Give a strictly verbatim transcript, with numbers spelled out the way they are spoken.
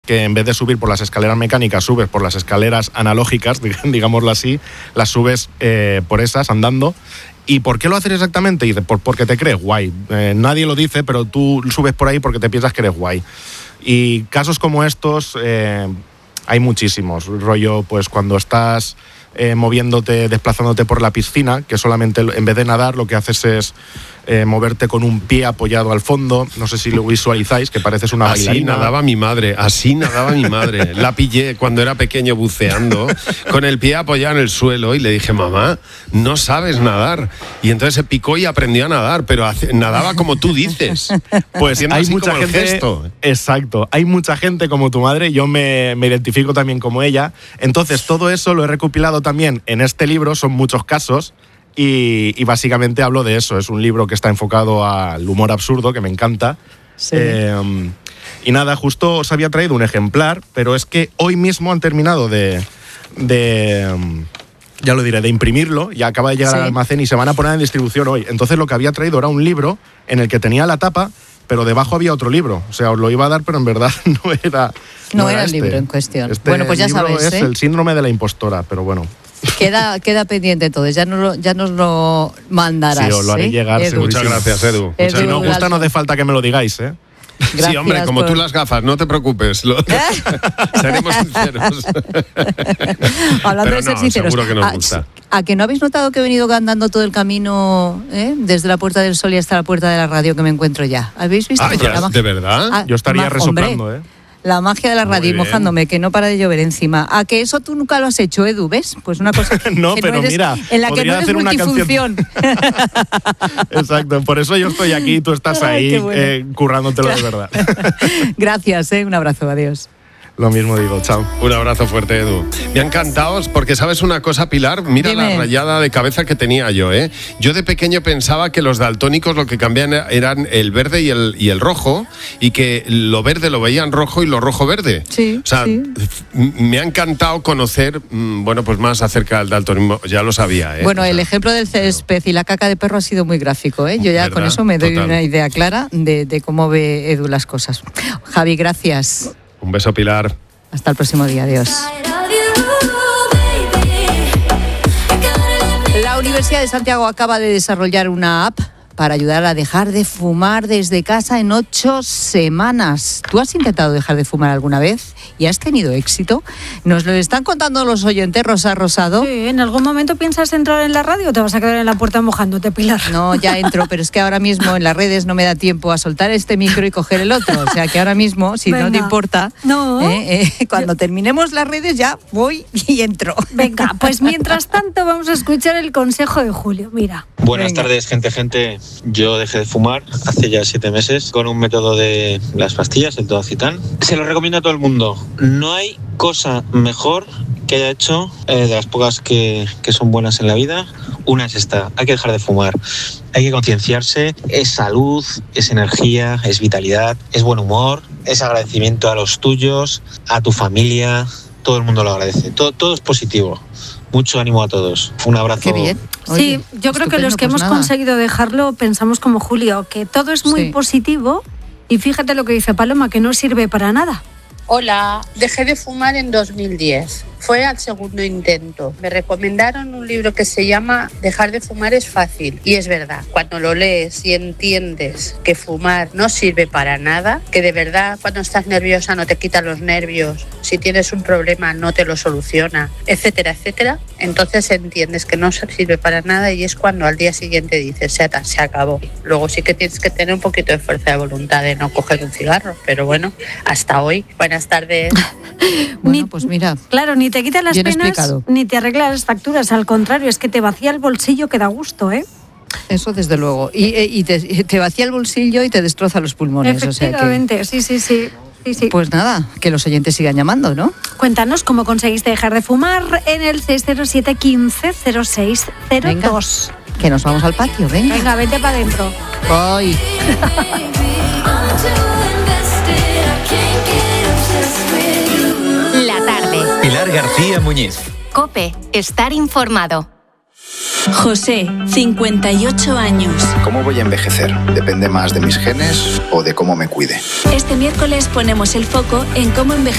que en vez de subir por las escaleras mecánicas, subes por las escaleras analógicas, digámoslo así, las subes eh, por esas andando. ¿Y por qué lo haces exactamente? Y dices, por, porque te crees guay. Eh, nadie lo dice, pero tú subes por ahí porque te piensas que eres guay. Y casos como estos eh, hay muchísimos. Rollo, pues cuando estás eh, moviéndote, desplazándote por la piscina, que solamente en vez de nadar lo que haces es eh, moverte con un pie apoyado al fondo. No sé si lo visualizáis, que pareces una así bailarina. Así nadaba mi madre, así nadaba mi madre. La pillé cuando era pequeño buceando, con el pie apoyado en el suelo, y le dije, mamá, no sabes nadar. Y entonces se picó y aprendió a nadar, pero hace, nadaba como tú dices. Pues hay mucha como gente. el gesto. Exacto, hay mucha gente como tu madre, yo me, me identifico también como ella. Entonces todo eso lo he recopilado también en este libro, son muchos casos. Y, y básicamente hablo de eso. Es un libro que está enfocado al humor absurdo, que me encanta. Sí. Eh, y nada, justo os había traído un ejemplar, pero es que hoy mismo han terminado de, de ya lo diré, de imprimirlo, ya acaba de llegar Sí. al almacén y se van a poner en distribución hoy. Entonces lo que había traído era un libro en el que tenía la tapa, pero debajo había otro libro. O sea, os lo iba a dar, pero en verdad no era No, no era el este. libro en cuestión. Este Bueno, pues ya libro sabes, es ¿eh? El síndrome de la impostora, pero bueno. Queda, queda pendiente entonces, ya nos lo, ya nos lo mandarás. Sí, os lo haré ¿eh? llegar, Edu. segurísimo. Muchas gracias, Edu. Edu, Si no os gusta, Galto. no hace falta que me lo digáis, ¿eh? Gracias sí, hombre, como por- tú las gafas, no te preocupes. Lo... Seremos sinceros. Hablando Pero de ser no, sinceros, seguro que nos ¿a, gusta. ¿a que no habéis notado que he venido andando todo el camino eh? desde la Puerta del Sol y hasta la Puerta de la Radio que me encuentro ya? ¿Habéis visto? Ah, ya, La magia- ¿de verdad? Ah, Yo estaría ma- resoplando, hombre, ¿eh? La magia de la Muy radio y bien. mojándome, que no para de llover encima. ¿A que eso tú nunca lo has hecho, Edu? ¿Ves? Pues una cosa que, No, que pero eres, mira, en la que no podría eres hacer una multifunción. Exacto, por eso yo estoy aquí y tú estás Ay, ahí qué bueno. eh, currándotelo de verdad. Gracias, ¿eh? Un abrazo, adiós. Lo mismo digo, chao. Un abrazo fuerte, Edu. Me ha encantado, porque ¿sabes una cosa, Pilar? Mira Dime. la rayada de cabeza que tenía yo, ¿eh? Yo de pequeño pensaba que los daltónicos lo que cambiaban eran el verde y el, y el rojo, y que lo verde lo veían rojo y lo rojo verde. Sí, O sea, sí. f- me ha encantado conocer, mm, bueno, pues más acerca del daltonismo. Ya lo sabía, ¿eh? Bueno, O sea, el ejemplo del césped y la caca de perro ha sido muy gráfico, ¿eh? Yo ya ¿Verdad? con eso me doy Total. una idea clara de, de cómo ve Edu las cosas. Javi, gracias. Un beso, Pilar. Hasta el próximo día. Adiós. La Universidad de Santiago acaba de desarrollar una app para ayudar a dejar de fumar desde casa en ocho semanas. ¿Tú has intentado dejar de fumar alguna vez y has tenido éxito? Nos lo están contando los oyentes, Rosa Rosado. Sí, ¿en algún momento piensas entrar en la radio o te vas a quedar en la puerta mojándote, Pilar? No, ya entro, pero es que ahora mismo en las redes no me da tiempo a soltar este micro y coger el otro. O sea que ahora mismo, si no te Venga. importa, No. eh, eh, cuando terminemos las redes ya voy y entro. Venga, pues mientras tanto vamos a escuchar el consejo de Julio. Mira. Buenas Venga. tardes, gente, gente. Yo dejé de fumar hace ya siete meses con un método de las pastillas, el Todacitán. Se lo recomiendo a todo el mundo. No hay cosa mejor que haya hecho, eh, de las pocas que, que son buenas en la vida. Una es esta, hay que dejar de fumar. Hay que concienciarse. Es salud, es energía, es vitalidad, es buen humor, es agradecimiento a los tuyos, a tu familia. Todo el mundo lo agradece. Todo, todo es positivo. Mucho ánimo a todos. Un abrazo. Qué bien. Sí, Oye, yo creo que estupendo, los que pues hemos nada. conseguido dejarlo pensamos como Julio, que todo es muy Sí. positivo y fíjate lo que dice Paloma, que no sirve para nada. Hola, dejé de fumar en dos mil diez. Fue al segundo intento. Me recomendaron un libro que se llama Dejar de fumar es fácil. Y es verdad, cuando lo lees y entiendes que fumar no sirve para nada, que de verdad cuando estás nerviosa no te quita los nervios, si tienes un problema no te lo soluciona, etcétera, etcétera, entonces entiendes que no sirve para nada y es cuando al día siguiente dices, se, ata- se acabó. Luego sí que tienes que tener un poquito de fuerza de voluntad de no coger un cigarro, pero bueno, hasta hoy. Buenas tardes. Bueno, Ni- pues mira, Claro, ni te quita las Bien penas, explicado. ni te arregla las facturas. Al contrario, es que te vacía el bolsillo que da gusto, ¿eh? eso desde luego. Y, eh, y te, te vacía el bolsillo y te destroza los pulmones. O sea que, Efectivamente, sí, sí, sí. sí, sí. pues nada, que los oyentes sigan llamando, ¿no? Cuéntanos cómo conseguiste dejar de fumar en el seis cero siete, quince, cero seis cero dos. Que nos vamos al patio, venga. Venga, vete para adentro. Voy. La tarde. Pilar García Muñiz. COPE. Estar informado. José, cincuenta y ocho años. ¿Cómo voy a envejecer? ¿Depende más de mis genes o de cómo me cuide? Este miércoles ponemos el foco en cómo envejecer